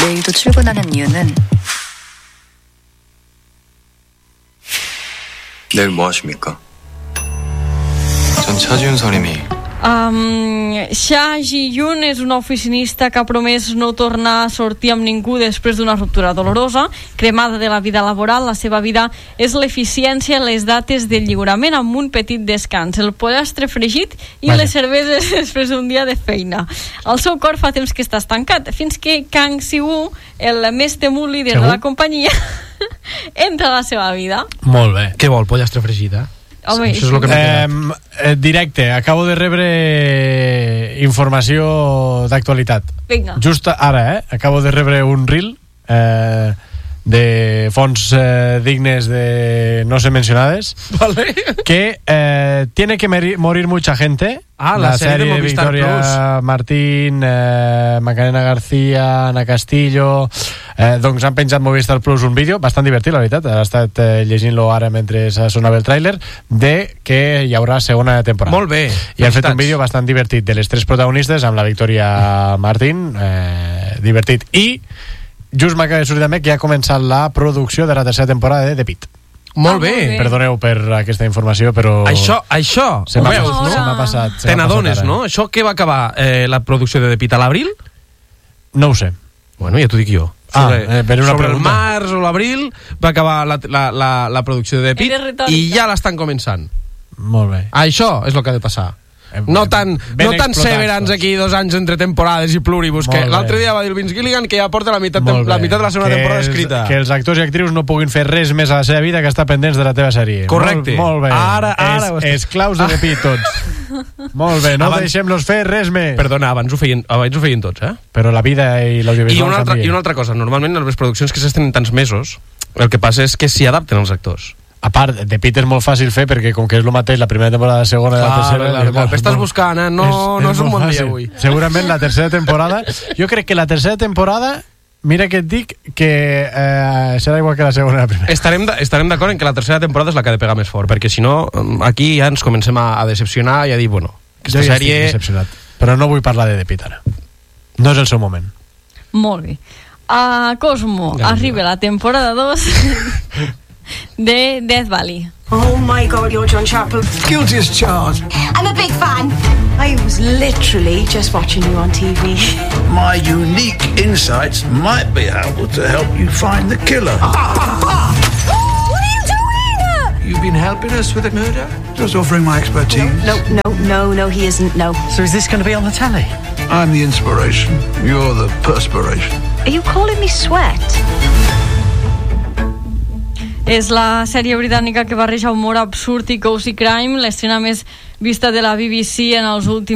내일도 출근하는 이유는 내일 뭐 하십니까? 전 차지훈 선임이 Xia Ji-yun és una oficinista que ha promès no tornar a sortir amb ningú després d'una ruptura dolorosa. Cremada de la vida laboral, la seva vida és l'eficiència i les dates de lliurament amb un petit descans, el pollastre fregit i les cerveses després d'un dia de feina. El seu cor fa temps que està estancat, fins que Kang Si-woo, el més temut líder de la companyia, entra a la seva vida. Molt bé. Què vol, pollastre fregida? Home, això és el que directe, acabo de rebre informació d'actualitat. Vinga. Just ara, acabo de rebre un reel de fonts dignes de no ser mencionades, ¿vale? Que tiene que morir mucha gente. La serie de Movistar Victoria Plus. Martín, Macarena García, Ana Castillo, doncs han penjat Movistar Plus un vídeo bastant divertit, la veritat. He estat llegint-lo ara mentre sonava el tràiler, de que hi haurà segona temporada. Molt bé. I han fet un vídeo bastant divertit de les tres protagonistes amb la Victoria Martín, divertit. I just m'acaba de sortir també que ja ha començat la producció de la tercera temporada de The Pitt. Molt bé. Perdoneu per aquesta informació, però Això se m'ha passat. Te n'adones, no? Això que va acabar la producció de The Pitt a l'abril? No ho sé. Bueno, ja t'ho dic jo. Per una sobre el pregunta. març o l'abril va acabar la producció de The Pitt i ja l'estan començant. Molt bé. Això és el que ha de passar. No tan Severance aquí 2 anys entre temporades i pluribus, que l'altre dia va dir el Vince Gilligan que ja porta la meitat de la segona temporada escrita. Que els actors i actrius no puguin fer res més a la seva vida que estar pendents de la teva sèrie. Correcte. Molt bé. Ara esclaus de The Pitt tots. Molt bé, no deixem-los fer res més. Perdona, abans ho feien tots, Però la vida i l'audiovisual canvia. I una altra cosa, normalment les produccions que s'estenen tants mesos, el que passa és que s'hi adapten els actors. A part, The Pitt és molt fàcil fer perquè com que és el mateix la primera temporada, la segona i la tercera... Estàs buscant, no és un bon dia avui. Segurament la tercera temporada... Jo crec que la tercera temporada, mira que et dic que serà igual que la segona i la primera. Estarem d'acord en que la tercera temporada és la que ha de pegar més fort, perquè si no, aquí ja ens comencem a decepcionar i a dir, bueno, aquesta jo ja sèrie... estic decepcionat, però no vull parlar de The Pitt ara. No és el seu moment. Molt bé. A Cosmo arriba la temporada 2 de Death Valley. Oh my God, you're John Chappell. Guilty as charged. I'm a big fan. I was literally just watching you on TV. My unique insights might be able to help you find the killer. What are you doing? You've been helping us with a murder? Just offering my expertise. No, he isn't, no. So is this going to be on the telly? I'm the inspiration. You're the perspiration. Are you calling me Sweat? És la sèrie britànica que barreja humor absurd i cozy crime, l'escena més vista de la BBC en els últims